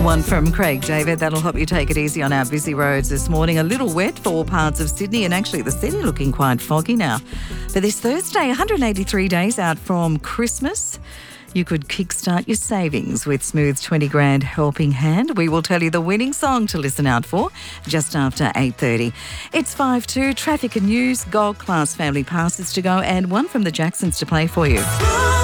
One from Craig David. That'll help you take it easy on our busy roads this morning. A little wet for all parts of Sydney, and actually the city looking quite foggy now. For this Thursday, 183 days out from Christmas. You could kickstart your savings with Smooth's 20 grand helping hand. We will tell you the winning song to listen out for just after 8:30. It's 5:02, traffic and news, gold class family passes to go, and one from the Jacksons to play for you.